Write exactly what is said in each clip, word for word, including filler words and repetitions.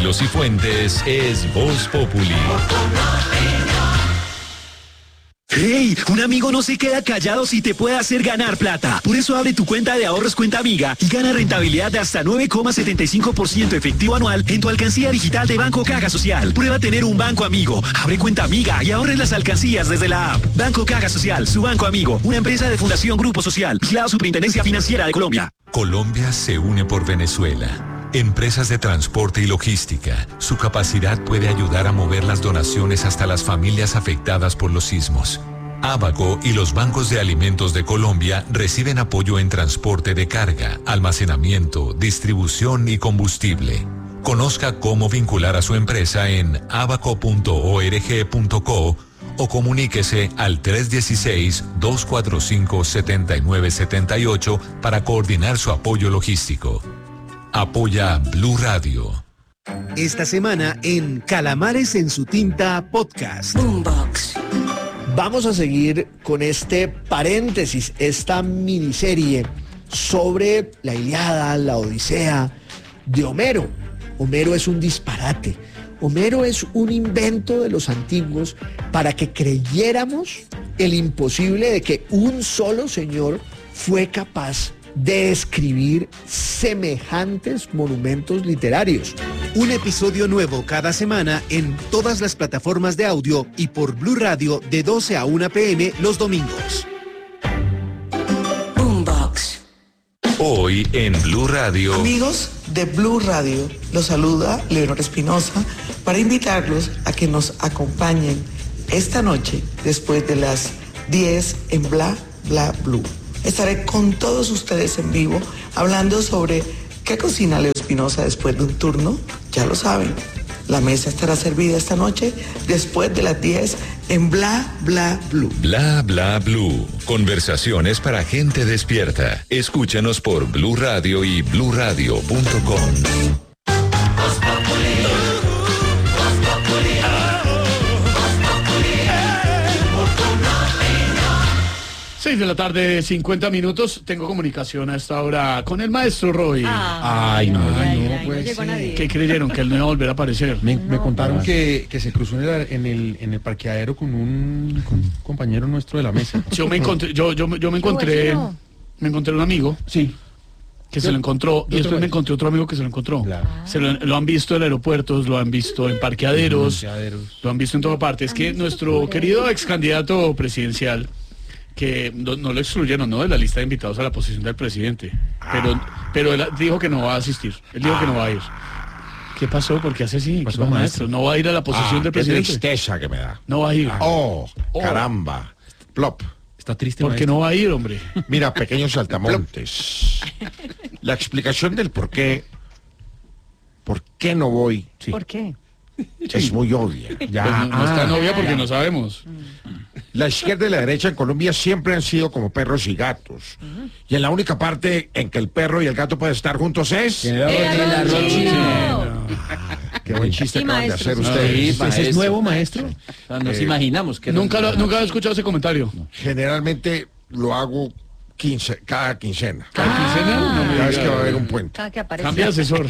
Camilo Cifuentes es Voz Populi. ¡Hey! Un amigo no se queda callado si te puede hacer ganar plata. Por eso abre tu cuenta de ahorros Cuenta Amiga y gana rentabilidad de hasta nueve coma setenta y cinco por ciento efectivo anual en tu alcancía digital de Banco Caja Social. Prueba tener un banco amigo. Abre Cuenta Amiga y ahorre las alcancías desde la app. Banco Caja Social, su banco amigo. Una empresa de Fundación Grupo Social. Vigilado Superintendencia Financiera de Colombia. Colombia se une por Venezuela. Empresas de transporte y logística. Su capacidad puede ayudar a mover las donaciones hasta las familias afectadas por los sismos. Abaco y los bancos de alimentos de Colombia reciben apoyo en transporte de carga, almacenamiento, distribución y combustible. Conozca cómo vincular a su empresa en abaco punto org punto co o comuníquese al tres uno seis, dos cuatro cinco, siete nueve siete ocho para coordinar su apoyo logístico. Apoya Blue Radio. Esta semana en Calamares en su tinta podcast. Boombox. Vamos a seguir con este paréntesis, esta miniserie sobre la Ilíada, la Odisea de Homero. Homero es un disparate. Homero es un invento de los antiguos para que creyéramos el imposible de que un solo señor fue capaz de escribir semejantes monumentos literarios. Un episodio nuevo cada semana en todas las plataformas de audio y por Blue Radio de doce a una pe eme los domingos. Boombox. Hoy en Blue Radio. Amigos de Blue Radio, los saluda Leonor Espinosa para invitarlos a que nos acompañen esta noche después de las diez en Bla Bla Blue. Estaré con todos ustedes en vivo hablando sobre qué cocina Leo Espinosa después de un turno. Ya lo saben, la mesa estará servida esta noche después de las diez en Bla Bla Blue. Bla Bla Blue. Conversaciones para gente despierta. Escúchanos por Blue Radio y blue radio punto com. seis de la tarde, cincuenta minutos. Tengo comunicación a esta hora con el maestro Roy. Ah, ay, no, ay, no, no puede ser. ¿Qué creyeron? ¿Que él no iba a volver a aparecer? Me, no, me contaron no. que, que se cruzó en el, en el, en el parqueadero con un, con un compañero nuestro de la mesa. Yo me encontré, yo, yo, yo me encontré, me encontré un amigo. Sí. Que se lo encontró, y después me encontré otro amigo que se lo encontró. Claro. Se lo, lo han visto en aeropuertos, lo han visto en parqueaderos, parqueaderos. Lo han visto en toda parte. Es que nuestro querido ex candidato presidencial, que no, no lo excluyeron, ¿no?, de la lista de invitados a la posición del presidente, ah. pero pero él dijo que no va a asistir, él dijo ah. que no va a ir. ¿Qué pasó? ¿Por qué hace así? Pasó, maestro? maestro? No va a ir a la posición ah, del presidente. Qué tristeza que me da. No va a ir. Ah. Oh, oh, caramba. Plop. Está triste. ¿Por qué no va a ir, hombre? Mira, pequeños saltamontes. La explicación del por qué, por qué no voy. Sí. ¿Por qué? Es muy obvia. Ya. Pues no, no ah, está obvia porque ya. No sabemos. La izquierda y la derecha en Colombia siempre han sido como perros y gatos. Uh-huh. Y en la única parte en que el perro y el gato pueden estar juntos es... ¡El arrochino! Qué buen chiste sí, acaban de hacer ustedes. Sí, ¿ese es nuevo, maestro? O sea, nos eh, imaginamos que... Nunca lo, nunca he escuchado ese comentario. Generalmente lo hago quince, cada quincena. ¿Cada ah, quincena? No, cada vez que va a haber un puente. Cada que aparece. Cambia asesor.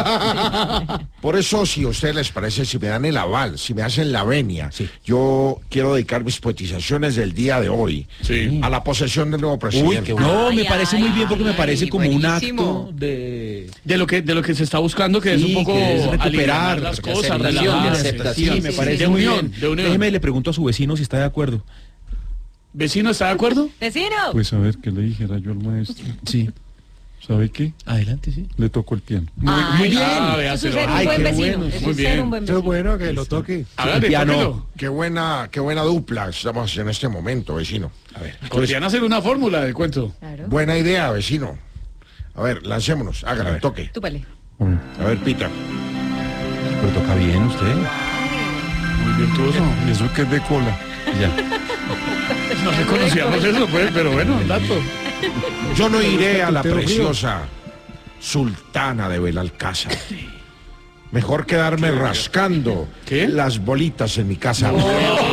Por eso, si a ustedes les parece, si me dan el aval, si me hacen la venia, sí. yo quiero dedicar mis poetizaciones del día de hoy sí. a la posesión del nuevo presidente. Uy, no, me parece ay, muy bien porque ay, me parece como buenísimo. Un acto de... De lo que de lo que se está buscando, que sí, es un poco es recuperar las cosas, de aceptación. Sí, me parece de muy unión, bien. De unión. Déjeme, le pregunto a su vecino si está de acuerdo. ¿Vecino está de acuerdo? ¡Vecino! Pues a ver, ¿qué le dijera yo al maestro? Sí. ¿Sabe qué? Adelante, sí. Le toco el piano. Muy, muy bien. Ah, eso es ser un buen vecino. Bueno, eso muy es bien. ser un buen vecino. Eso es bueno que lo toque. Hágale, el piano. Qué buena, qué buena dupla estamos en este momento, vecino. A ver. Podrían hacer una fórmula del cuento. Claro. Buena idea, vecino. A ver, lancémonos. Hágale, toque. Túpale. A ver, pita. Pero toca bien usted. Muy virtuoso. ¿Y eso que es de cola? Ya. No reconocíamos eso, pues, pero bueno, dato. Yo no iré a la preciosa Sultana de Belalcázar. Mejor quedarme rascando ¿Qué? las bolitas en mi casa. No.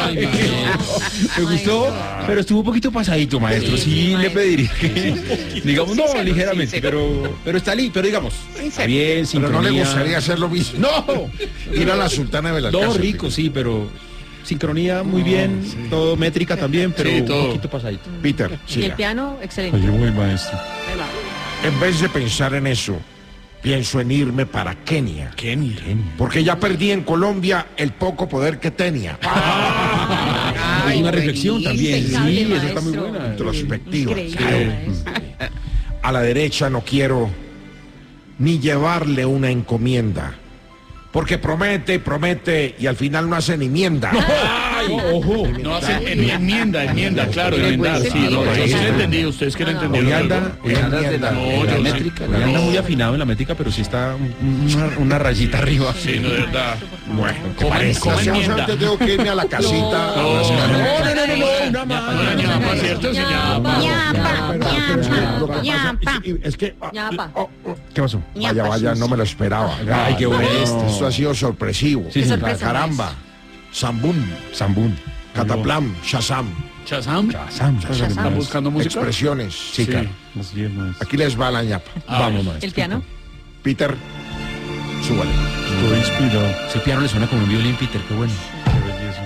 Me gustó, pero estuvo un poquito pasadito, maestro. Sí, Sí, le maestro. pediría que, digamos, no, Sincero, ligeramente, sincero. pero, pero está li, pero digamos, está bien, Pero no le sincronía. gustaría hacer lo mismo. No, Ir a la Sultana de Belalcázar. no, rico, sí, pero sincronía muy bien, todo métrica también, pero Sí, un todo. poquito pasadito. Peter, Y el siga. piano, excelente. Allí voy, maestro. Ahí va. En vez de pensar en eso, pienso en irme para Kenia. Kenia. Porque ya perdí en Colombia el poco poder que tenía. Es una reflexión también, sí, impecable, esa está muy maestro. buena. Introspectiva. Increíble, Sí. maestro. A la derecha no quiero ni llevarle una encomienda. Porque promete, promete y al final no hace ni enmienda. Ojo, No hacen en- enmienda, enmienda, claro, enmendar, sí, no, yo sí lo entendí, ustedes que lo hoy entendieron. anda, hoy anda de la, No, de la yo sí. métrica, hoy anda muy afinado en la métrica, pero sí está un- una, una rayita arriba. Sí, no, de verdad. Bueno, ¿qué Coman- parece? coman Ya enmienda. antes tengo que irme a la casita. No, a no, rascar. No, no, no, no, no, una más. Una ñapa, ¿cierto? Sí, ñapa. Ñapa, ñapa, ñapa. Y- y- Es que... ah, Ñapa. oh, oh, ¿Qué pasó? Vaya, vaya, no me lo esperaba. Ay, qué bueno. Esto, esto ha sido sorpresivo. Sí, sí. sorpresa, Caramba. Zambún, Zambún. Cataplam, Shazam. Shazam. Shazam. ¿Están buscando música? Expresiones. Sí, claro. Así es, maestro. Aquí les va la ñapa. Ah, Vamos, bueno. maestro. El piano. Peter, súbale. Estoy inspirado. Ese piano le suena como un violín, Peter, qué bueno. Qué belleza.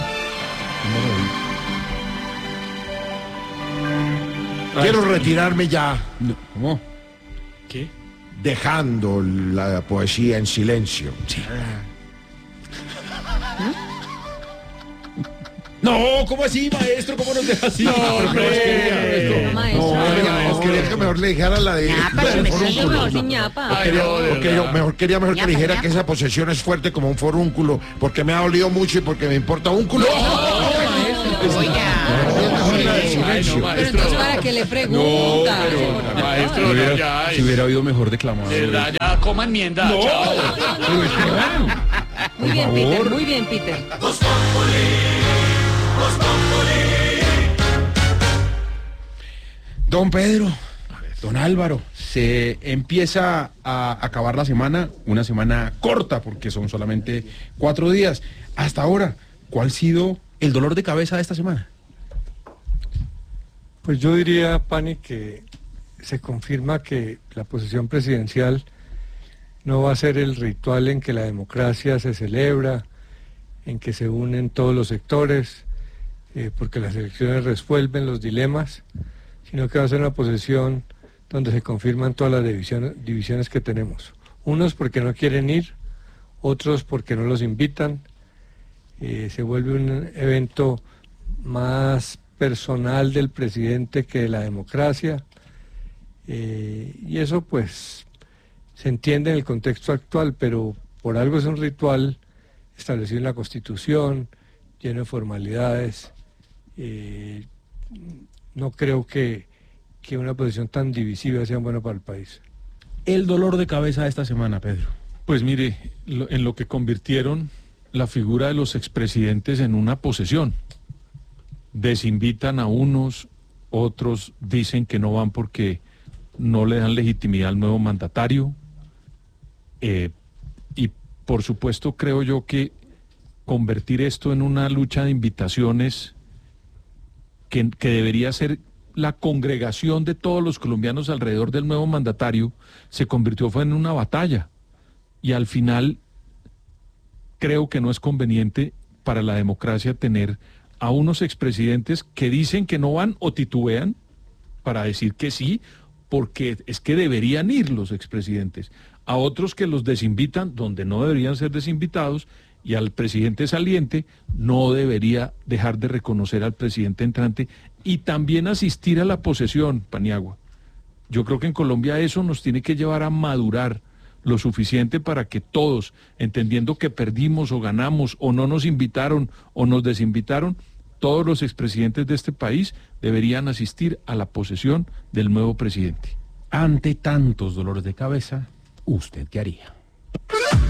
Qué maravilla. Quiero retirarme ya, No, ¿cómo? ¿Qué? dejando la poesía en silencio. No, ¿cómo así, maestro? ¿Cómo nos deja así? No, hombre. No, maestro. No, Ay, quería- no. quería que mejor le dijera la de... Ñapa, la sí, del sí, forúnculo. mejor sin ñapa. Ay, Quería- no, de porque yo verdad. mejor quería mejor que Ñapa, dijera ñapa. que esa posesión es fuerte como un forúnculo, porque me ha dolido mucho y porque me importa un culo. Ay, no, Pero maestro. entonces, ¿para qué le pregunta? Maestro, Si no, hubiera, ya. si hubiera habido mejor declamado. De verdad, ya, coma enmienda. Chao. Muy bien, Peter, muy bien, Peter. Don Pedro, don Álvaro, se empieza a acabar la semana, una semana corta porque son solamente cuatro días. Hasta ahora, ¿cuál ha sido el dolor de cabeza de esta semana? Pues yo diría, Pani, que se confirma que la posesión presidencial no va a ser el ritual en que la democracia se celebra, en que se unen todos los sectores, eh, porque las elecciones resuelven los dilemas, sino que va a ser una posesión donde se confirman todas las divisiones, divisiones que tenemos. Unos porque no quieren ir, otros porque no los invitan. Eh, se vuelve un evento más personal del presidente que de la democracia. Eh, y eso pues se entiende en el contexto actual, pero por algo es un ritual establecido en la Constitución, lleno de formalidades. Eh, no creo que, que una posición tan divisiva sea buena para el país. El dolor de cabeza de esta semana, Pedro. Pues mire, lo- en lo que convirtieron la figura de los expresidentes en una posesión. Desinvitan a unos, otros dicen que no van porque no le dan legitimidad al nuevo mandatario. Eh, y por supuesto creo yo que convertir esto en una lucha de invitaciones que, que debería ser la congregación de todos los colombianos alrededor del nuevo mandatario, se convirtió fue en una batalla. Y al final creo que no es conveniente para la democracia tener a unos expresidentes que dicen que no van o titubean para decir que sí, porque es que deberían ir los expresidentes, a otros que los desinvitan donde no deberían ser desinvitados, y al presidente saliente no debería dejar de reconocer al presidente entrante y también asistir a la posesión, Paniagua. Yo creo que en Colombia eso nos tiene que llevar a madurar lo suficiente para que todos, entendiendo que perdimos o ganamos o no nos invitaron o nos desinvitaron, todos los expresidentes de este país deberían asistir a la posesión del nuevo presidente. Ante tantos dolores de cabeza, ¿usted qué haría?